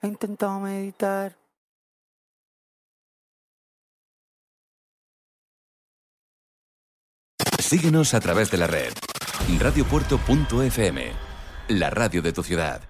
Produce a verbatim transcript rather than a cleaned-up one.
intentado meditar. Síguenos a través de la red. radiopuerto punto efe eme, la radio de tu ciudad.